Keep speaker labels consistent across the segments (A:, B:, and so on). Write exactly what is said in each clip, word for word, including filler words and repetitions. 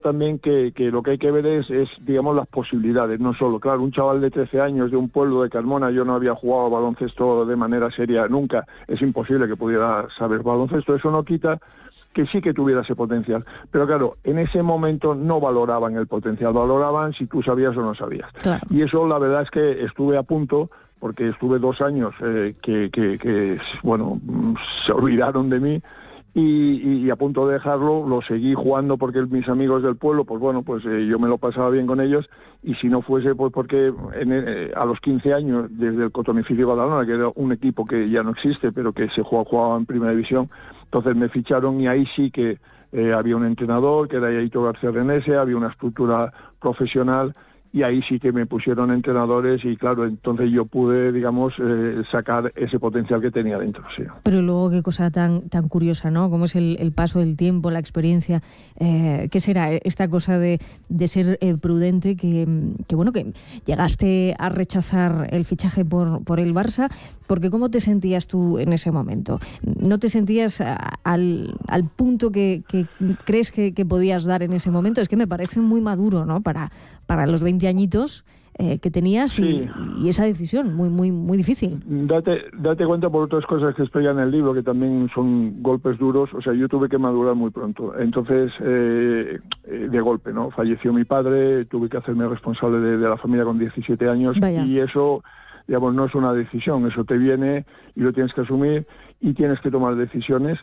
A: también que, que lo que hay que ver es, es, digamos, las posibilidades, no solo, claro, un chaval de trece años de un pueblo de Carmona, yo no había jugado baloncesto de manera seria nunca, es imposible que pudiera saber baloncesto, eso no quita que sí que tuviera ese potencial, pero claro, en ese momento no valoraban el potencial, valoraban si tú sabías o no sabías,
B: claro.
A: Y eso la verdad es que estuve a punto, porque estuve dos años eh, que, que, que, bueno, se olvidaron de mí, Y, y a punto de dejarlo, lo seguí jugando porque mis amigos del pueblo, pues bueno, pues eh, yo me lo pasaba bien con ellos, y si no fuese pues porque en, eh, a los quince años, desde el Cotonificio Badalona, que era un equipo que ya no existe, pero que se jugaba, jugaba en Primera División, entonces me ficharon y ahí sí que eh, había un entrenador, que era Yaito García Renese, había una estructura profesional, y ahí sí que me pusieron entrenadores y claro, entonces yo pude, digamos, eh, sacar ese potencial que tenía dentro, sí.
B: Pero luego qué cosa tan tan curiosa, ¿no? Cómo es el, el paso del tiempo, la experiencia, eh, ¿qué será esta cosa de, de ser eh, prudente que, que, bueno, que llegaste a rechazar el fichaje por, por el Barça? Porque ¿cómo te sentías tú en ese momento? ¿No te sentías a, al, al punto que, que crees que, que podías dar en ese momento? Es que me parece muy maduro, ¿no? Para, para los veinte añitos eh, que tenías,
A: sí.
B: y, y esa decisión muy muy muy difícil.
A: Date, date cuenta por otras cosas que explican en el libro, que también son golpes duros. O sea, yo tuve que madurar muy pronto. Entonces, eh, de golpe, ¿no? Falleció mi padre, tuve que hacerme responsable de, de la familia con diecisiete años.
B: Vaya.
A: Y eso, digamos, no es una decisión. Eso te viene y lo tienes que asumir y tienes que tomar decisiones.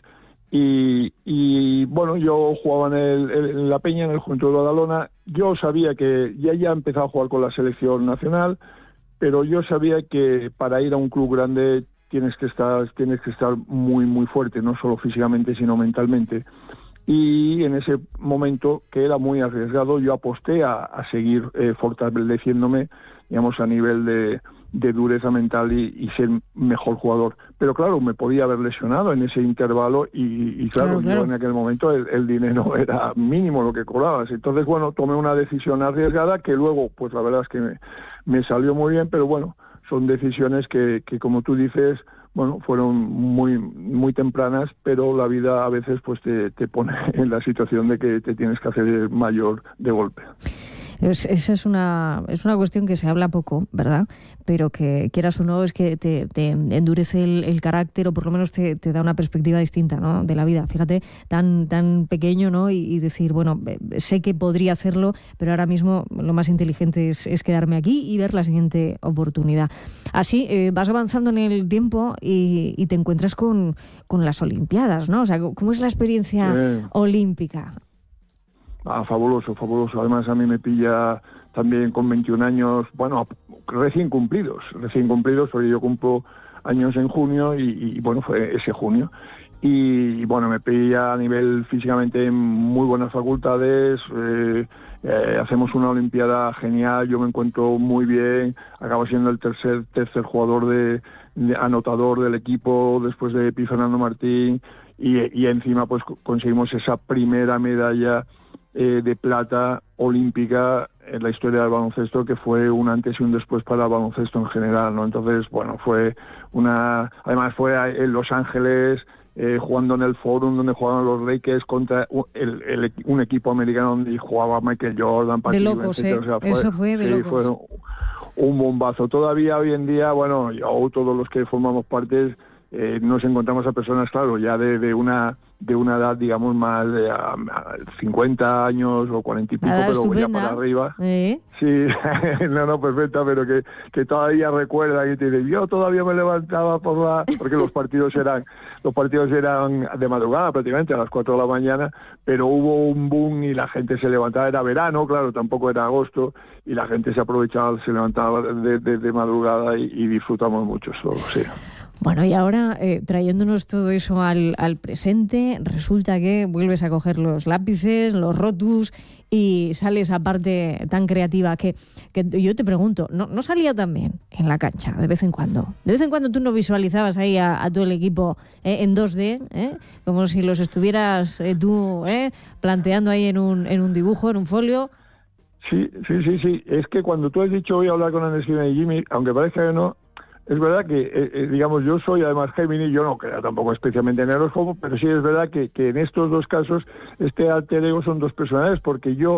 A: Y, y bueno, yo jugaba en, el, en la Peña, en el Juventud de Badalona. Yo sabía que ya ya empezaba a jugar con la selección nacional, pero yo sabía que para ir a un club grande tienes que estar tienes que estar muy muy fuerte, no solo físicamente sino mentalmente. Y en ese momento, que era muy arriesgado, yo aposté a, a seguir eh, fortaleciéndome, digamos, a nivel de, de dureza mental y, y ser mejor jugador. Pero claro, me podía haber lesionado en ese intervalo y, y claro,
B: claro, claro,
A: yo en aquel momento el, el dinero era mínimo lo que cobrabas. Entonces, bueno, tomé una decisión arriesgada que luego, pues la verdad es que me, me salió muy bien, pero bueno, son decisiones que, que como tú dices, bueno, fueron muy muy tempranas, pero la vida a veces pues te, te pone en la situación de que te tienes que hacer mayor de golpe.
B: Es, esa es una es una cuestión que se habla poco, ¿verdad? Pero que quieras o no es que te, te endurece el, el carácter, o por lo menos te, te da una perspectiva distinta, ¿no? De la vida. Fíjate, tan tan pequeño, ¿no? Y, y decir, bueno, sé que podría hacerlo, pero ahora mismo lo más inteligente es, es quedarme aquí y ver la siguiente oportunidad. Así eh, vas avanzando en el tiempo y, y te encuentras con, con las Olimpiadas, ¿no? O sea, ¿cómo es la experiencia sí. olímpica?
A: Ah, fabuloso, fabuloso. Además a mí me pilla también con veintiún años, bueno, recién cumplidos, recién cumplidos, porque yo cumplo años en junio y, y bueno, fue ese junio. Y, y bueno, me pilla a nivel físicamente en muy buenas facultades, eh, eh, hacemos una olimpiada genial, yo me encuentro muy bien, acabo siendo el tercer tercer jugador de, de anotador del equipo después de Pi Fernando Martín y, y encima pues conseguimos esa primera medalla Eh, de plata olímpica en la historia del baloncesto, que fue un antes y un después para el baloncesto en general, ¿no? Entonces, bueno, fue una... Además fue en Los Ángeles, eh, jugando en el Forum, donde jugaban los Lakers contra el, el, un equipo americano donde jugaba Michael Jordan,
B: Patrick, de locos, etcétera. ¿eh? O sea, fue, Eso fue de sí, locos.
A: Fue un bombazo. Todavía hoy en día, bueno, yo, todos los que formamos parte, eh, nos encontramos a personas, claro, ya de, de una... de una edad, digamos, más de a, a cincuenta años o cuarenta y pico,
B: Nada,
A: pero
B: estupenda.
A: ya para arriba.
B: ¿Eh?
A: Sí, no, no, perfecta, pero que, que todavía recuerda y te dice, yo todavía me levantaba por la... Porque los partidos eran los partidos eran de madrugada prácticamente, a las cuatro de la mañana, pero hubo un boom y la gente se levantaba, era verano, claro, tampoco era agosto, y la gente se aprovechaba, se levantaba de, de, de madrugada y, y disfrutamos mucho eso, sí.
B: Bueno, y ahora, eh, trayéndonos todo eso al, al presente, resulta que vuelves a coger los lápices, los rotus, y sale esa parte tan creativa que, que yo te pregunto, ¿no, ¿no salía también en la cancha de vez en cuando? ¿De vez en cuando tú no visualizabas ahí a, a todo el equipo eh, en dos D, eh? Como si los estuvieras eh, tú eh, planteando ahí en un, en un dibujo, en un folio?
A: Sí, sí, sí, sí. Es que cuando tú has dicho voy a hablar con Andrés y Jimmy, aunque parezca que no, es verdad que, eh, eh, digamos, yo soy además Géminis, yo no creo tampoco especialmente en el horóscopo, pero sí es verdad que, que en estos dos casos, este alter ego son dos personalidades, porque yo